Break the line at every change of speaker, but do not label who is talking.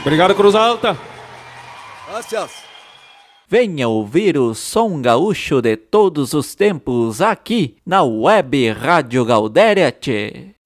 Obrigado, Cruz Alta.
Gracias.
Venha ouvir o som gaúcho de todos os tempos aqui na Web Rádio Galdéria, tchê.